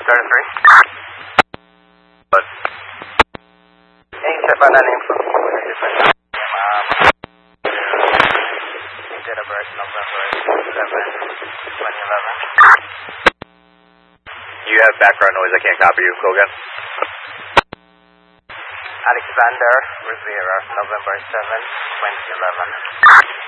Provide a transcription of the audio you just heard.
33. But Any step on that name for me with a different name. Date of birth, November 7, 2011. you have background noise. I can't copy you. Go again. Alexander Rivera, November 7, 2011.